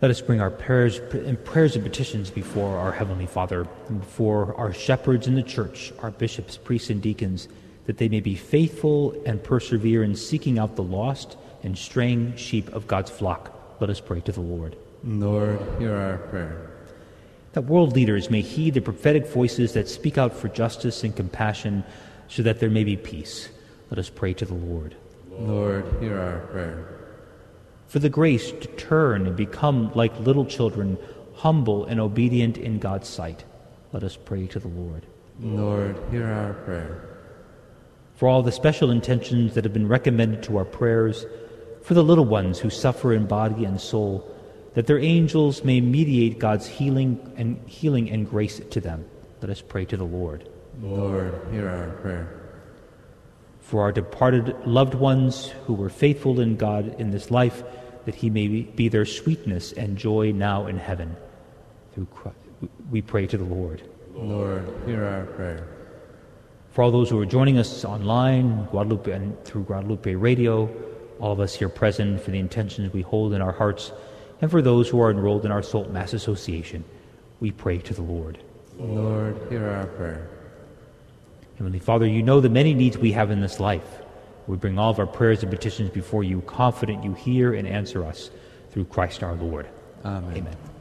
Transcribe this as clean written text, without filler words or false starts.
Let us bring our prayers and petitions before our Heavenly Father and before our shepherds in the church, our bishops, priests, and deacons, that they may be faithful and persevere in seeking out the lost and straying sheep of God's flock. Let us pray to the Lord. Lord, hear our prayer. That world leaders may heed the prophetic voices that speak out for justice and compassion so that there may be peace. Let us pray to the Lord. Lord, hear our prayer. For the grace to turn and become like little children, humble and obedient in God's sight. Let us pray to the Lord. Lord, hear our prayer. For all the special intentions that have been recommended to our prayers, for the little ones who suffer in body and soul, that their angels may mediate God's healing and grace to them. Let us pray to the Lord. Lord, hear our prayer. For our departed loved ones who were faithful in God in this life, that he may be their sweetness and joy now in heaven. Through Christ, we pray to the Lord. Lord, hear our prayer. For all those who are joining us online, Guadalupe and through Guadalupe Radio, all of us here present, for the intentions we hold in our hearts, and for those who are enrolled in our Salt Mass Association, we pray to the Lord. Lord, hear our prayer. Heavenly Father, you know the many needs we have in this life. We bring all of our prayers and petitions before you, confident you hear and answer us through Christ our Lord. Amen. Amen.